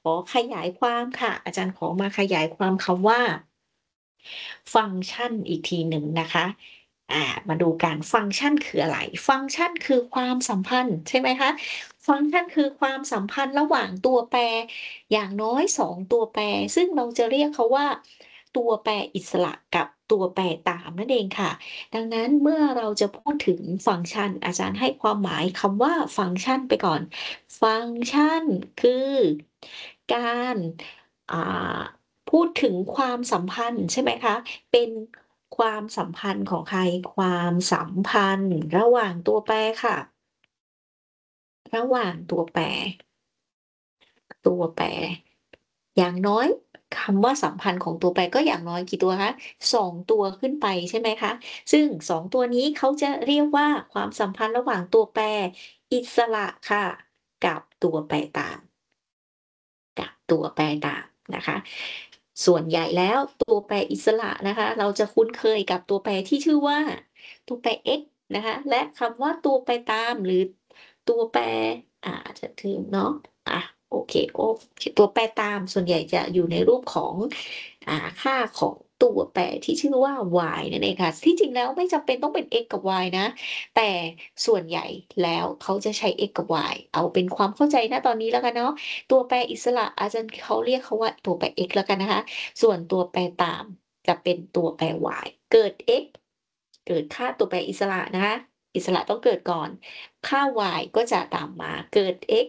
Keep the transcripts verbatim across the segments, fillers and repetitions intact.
อขยายความค่ะ อาจารย์ขอมาขยายความคำว่า ฟังก์ชันอีกทีหนึ่งนะคะ อ่า มาดูกัน ฟังก์ชันคืออะไร? ฟังก์ชันคือความสัมพันธ์ ใช่ไหมคะ ฟังก์ชันคือความสัมพันธ์ระหว่างตัวแปรอย่างน้อย สอง ตัวแปร ซึ่งเราจะเรียกเขาว่า ตัวแปรอิสระกับตัวแปรตามนั่นเองค่ะ ดังนั้นเมื่อเราจะพูดถึงฟังก์ชัน อาจารย์ให้ความหมายคำว่าฟังก์ชันไปก่อน ฟังก์ชันคือการ อ่า พูดถึงความสัมพันธ์ ใช่ไหมคะ เป็นความสัมพันธ์ของใคร? ความสัมพันธ์ระหว่างตัวแปรค่ะ ระหว่างตัวแปร ตัวแปร อย่างน้อย คำว่าสัมพันธ์ของตัวแปรก็อย่างน้อยกี่ตัวคะ? สอง ตัวขึ้นไป ใช่ไหมคะ ซึ่ง สอง ตัวนี้เขาจะเรียกว่า ความสัมพันธ์ระหว่างตัวแปรอิสระค่ะ กับตัวแปรตาม กับตัวแปรตามนะคะ ส่วนใหญ่แล้วตัวแปรอิสระนะคะ เราจะคุ้นเคยกับตัวแปรที่ชื่อว่า ตัวแปร x นะคะ และคำว่าตัวแปรตาม หรือตัวแปร อ่า จะถึงเนาะ อะ โอเค โอ ค ตัวแปรตามส่วนใหญ่จะอยู่ในรูปของ อ่า ค่าของตัวแปรที่ชื่อว่า y นั่นเองค่ะ ที่จริงแล้วไม่จำเป็นต้องเป็น x กับ y นะ แต่ส่วนใหญ่แล้วเขาจะใช้ x กับ y เอาเป็นความเข้าใจ ณ ตอนนี้แล้วกันเนาะ ตัวแปรอิสระอาจารย์ เขาเรียกเขาว่าตัวแปร x แล้วกันนะคะ ส่วนตัวแปรตามจะเป็นตัวแปร y เกิด x เกิดค่าตัวแปรอิสระนะคะ อิสระต้องเกิดก่อน ค่า y ก็จะตามมา เกิด x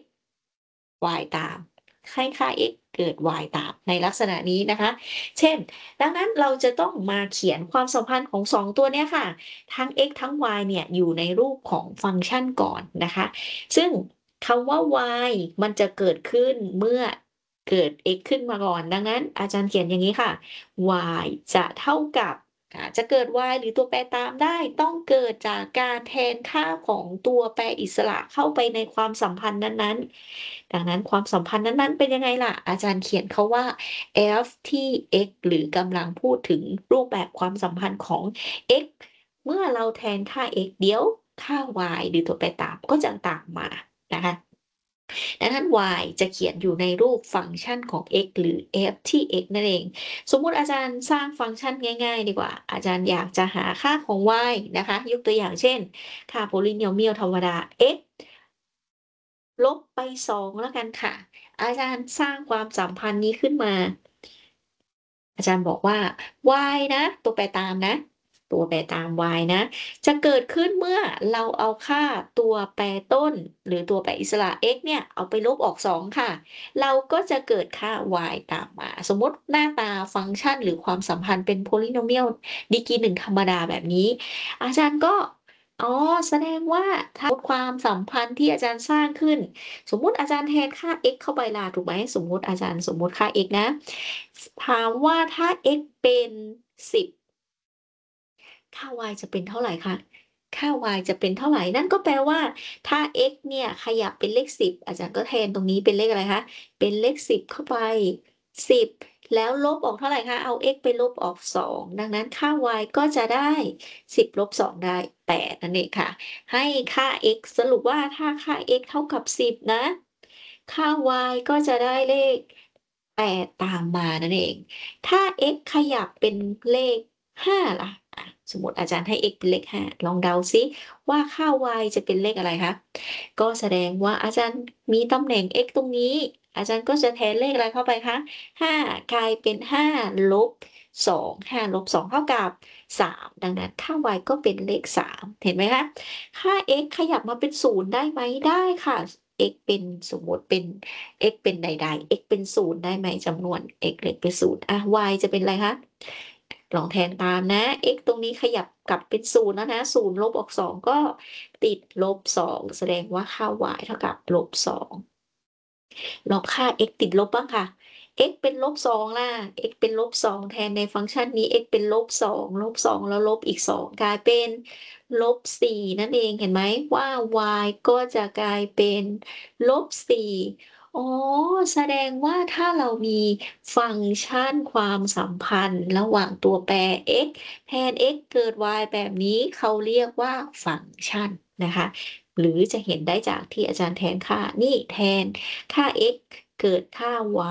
y ตาม ให้ค่า x เกิด y ตาม ในลักษณะนี้นะคะ เช่น ดังนั้นเราจะต้องมาเขียนความสัมพันธ์ของ สอง ตัวเนี้ยค่ะ ทั้ง x ทั้ง y เนี่ยอยู่ในรูปของฟังก์ชันก่อนนะคะ ซึ่งคำว่า y มันจะเกิดขึ้นเมื่อเกิด x ขึ้นมาก่อน ดังนั้นอาจารย์เขียนอย่างงี้ค่ะ y จะเท่ากับ อ่า จะเกิด y หรือตัวแปรตามได้ ต้องเกิดจากการแทนค่าของตัวแปรอิสระเข้าไปในความสัมพันธ์นั้น ๆ ดังนั้นความสัมพันธ์นั้น ๆ เป็นยังไงล่ะ? อาจารย์เขียนเขาว่า f ที่ x หรือกำลังพูดถึงรูปแบบความสัมพันธ์ของ x เมื่อเราแทนค่า x เดี๋ยวค่า y หรือตัวแปรตามก็จะตามมานะคะ ดังนั้น y จะเขียนอยู่ในรูปฟังก์ชันของ x หรือ f ที่ x นั่นเอง สมมุติอาจารย์สร้างฟังก์ชันง่าย ๆ ดีกว่า อาจารย์อยากจะหาค่าของ y นะคะ ยกตัวอย่างเช่น ค่า polynomial ธรรมดา x ลบไป สอง แล้วกันค่ะ อาจารย์สร้างความสัมพันธ์นี้ขึ้นมา อาจารย์บอกว่า y นะ ตัวแปรตามนะ ตัวแปรตาม y นะ จะเกิดขึ้นเมื่อเราเอาค่าตัวแปรต้น หรือตัวแปรอิสระ x เนี่ยเอาไปลบออก สอง ค่ะ เราก็จะเกิดค่า y ตามมา สมมุติหน้าตาฟังก์ชัน หรือความสัมพันธ์เป็น polynomial ดีกรี หนึ่ง ธรรมดาแบบนี้ อาจารย์ก็ อ๋อ แสดงว่า ถ้า ความสัมพันธ์ที่อาจารย์สร้างขึ้น สมมุติอาจารย์แทนค่า x เข้าไปล่ะ ถูกไหม สมมุติอาจารย์สมมุติค่า x นะ ส ถามว่าถ้า x เป็น สิบ ค่า y จะเป็นเท่าไรคะ? ค่า y จะเป็นเท่าไร? นั่นก็แปลว่า ถ้า x เนี่ยขยับเป็นเลข สิบ อาจารย์ก็แทนตรงนี้เป็นเลขอะไรคะ? เป็นเลข สิบ เข้าไป สิบ แล้วลบออกเท่าไรคะ? เอา x ไปลบออก สอง ดังนั้นค่า y ก็จะได้ สิบ ลบ สอง ได้ แปด นั่นเองค่ะ ให้ค่า x สรุปว่าถ้าค่า x เท่ากับ สิบ นะ ค่า y ก็จะได้เลข แปด ตามมานั่นเอง ถ้า x ขยับเป็นเลข ห้า ล่ะ อะ สมมุติอาจารย์ให้ x เป็นเลข ห้า ลองเดาซิว่าค่า y จะเป็นเลขอะไรคะ? ก็แสดงว่าอาจารย์มีตำแหน่ง x ตรงนี้ อาจารย์ก็จะแทนเลขอะไรเข้าไปคะ? ห้า กลายเป็น ห้า ลบ สอง ห้า ลบ สอง เท่ากับ สาม ดังนั้นค่า y ก็เป็นเลข สาม เห็นไหมคะ? ค่า x ขยับมาเป็น ศูนย์ ได้ไหม? ได้ค่ะ ส x เป็น สมมุติเป็น x เป็นใด ๆ x เป็น ศูนย์ ได้ไหม? จำนวน x เล็กเป็น ศูนย์ อะ y จะเป็นไรคะ? ลองแทนตามนะ x ตรงนี้ขยับกลับเป็น ศูนย์ แล้วนะ ศูนย์ ลบออก สอง ก็ติด ลบ สอง แสดงว่าค่า y เท่ากับ ลบ สอง ลองค่า x ติดลบบ้างค่ะ x เป็น ลบ สอง ล่ะ x เป็น ลบ สอง แทนในฟังก์ชันนี้ x เป็น ลบ สอง ลบ สอง แล้วลบอีก สอง กลายเป็น ลบ สี่ นั่นเอง เห็นไหมว่า y ก็จะกลายเป็น ลบ สี่ อ๋อ แสดงว่าถ้าเรามีฟังก์ชันความสัมพันธ์ระหว่างตัวแปร x แทน x เกิด y แบบนี้ เขาเรียกว่าฟังก์ชันนะคะ หรือจะเห็นได้จากที่อาจารย์แทนค่า นี่แทนค่า x เกิดค่า y